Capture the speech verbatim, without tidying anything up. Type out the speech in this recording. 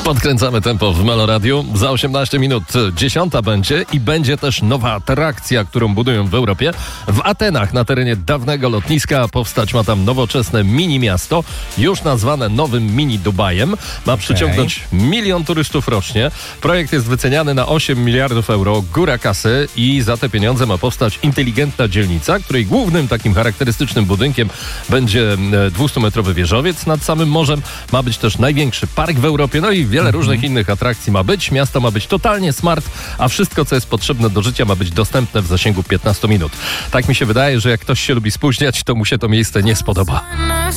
Podkręcamy tempo w Meloradiu. Za osiemnaście minut dziesiąta będzie i będzie też nowa atrakcja, którą budują w Europie. W Atenach, na terenie dawnego lotniska, powstać ma tam nowoczesne mini miasto, już nazwane nowym mini Dubajem. Ma przyciągnąć milion turystów rocznie. Projekt jest wyceniany na osiem miliardów euro, góra kasy, i za te pieniądze ma powstać inteligentna dzielnica, której głównym takim charakterystycznym budynkiem będzie dwustumetrowy wieżowiec nad samym morzem. Ma być też największy park w Europie, no i wiele różnych innych atrakcji ma być. Miasto ma być totalnie smart, a wszystko, co jest potrzebne do życia, ma być dostępne w zasięgu piętnaście minut. Tak mi się wydaje, że jak ktoś się lubi spóźniać, to mu się to miejsce nie spodoba.